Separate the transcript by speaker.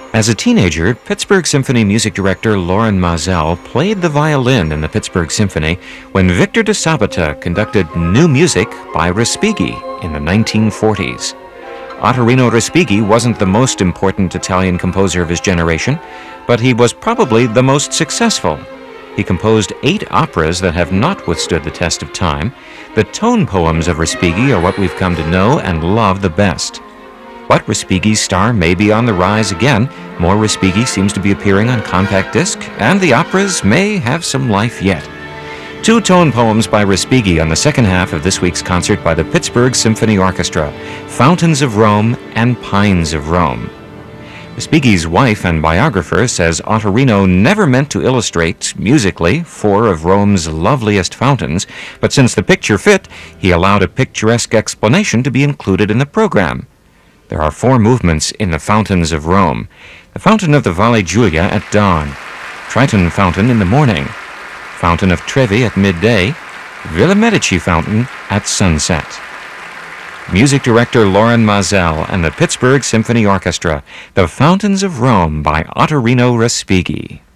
Speaker 1: As a teenager, Pittsburgh Symphony music director Loren Mazel played the violin in the Pittsburgh Symphony when Victor de Sabata conducted New Music by Respighi in the 1940s. Ottorino Respighi wasn't the most important Italian composer of his generation, but he was probably the most successful. He composed 8 operas that have not withstood the test of time. The tone poems of Respighi are what we've come to know and love the best. But Respighi's star may be on the rise again. More Respighi seems to be appearing on compact disc, and the operas may have some life yet. 2 tone poems by Respighi on the second half of this week's concert by the Pittsburgh Symphony Orchestra, Fountains of Rome and Pines of Rome. Respighi's wife and biographer says Ottorino never meant to illustrate, musically, 4 of Rome's loveliest fountains, but since the picture fit, he allowed a picturesque explanation to be included in the program. There are 4 movements in the Fountains of Rome. The Fountain of the Valle Giulia at dawn, Triton Fountain in the morning, Fountain of Trevi at midday, Villa Medici Fountain at sunset. Music director Loren Mazel and the Pittsburgh Symphony Orchestra, The Fountains of Rome by Ottorino Respighi.